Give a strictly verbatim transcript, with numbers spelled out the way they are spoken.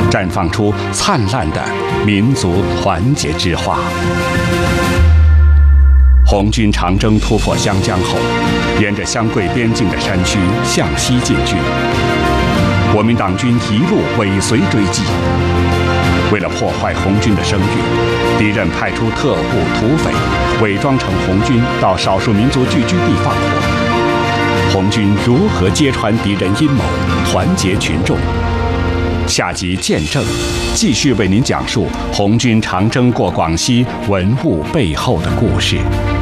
绽放出灿烂的民族团结之花。红军长征突破湘江后，沿着湘桂边境的山区向西进军，国民党军一路尾随追击。为了破坏红军的声誉，敌人派出特务土匪伪装成红军到少数民族聚居地放火。红军如何揭穿敌人阴谋，团结群众？下集见证，继续为您讲述红军长征过广西文物背后的故事。